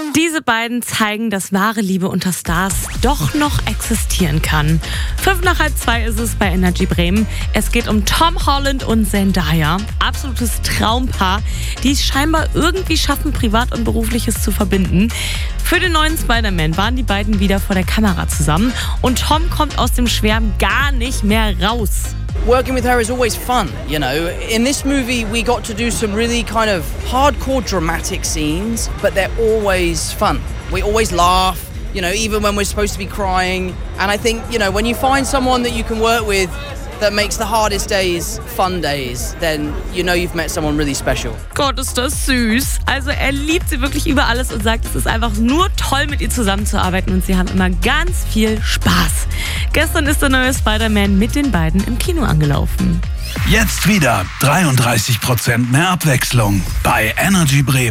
Diese beiden zeigen, dass wahre Liebe unter Stars doch noch existieren kann. 1:55 ist es bei Energy Bremen. Es geht um Tom Holland und Zendaya. Absolutes Traumpaar, die es scheinbar irgendwie schaffen, Privat und Berufliches zu verbinden. Für den neuen Spider-Man waren die beiden wieder vor der Kamera zusammen und Tom kommt aus dem Schwärmen gar nicht mehr raus. Working with her is always fun, you know. In this movie, we got to do some really kind of hardcore dramatic scenes, but they're always fun. We always laugh, you know, even when we're supposed to be crying. And I think, you know, when you find someone that you can work with that makes the hardest days fun days, then you know you've met someone really special. Gott, ist das süß. Also er liebt sie wirklich über alles und sagt, es ist einfach nur toll, mit ihr zusammenzuarbeiten und sie haben immer ganz viel Spaß. Gestern ist der neue Spider-Man mit den beiden im Kino angelaufen. Jetzt wieder 33% mehr Abwechslung bei Energy Bremen.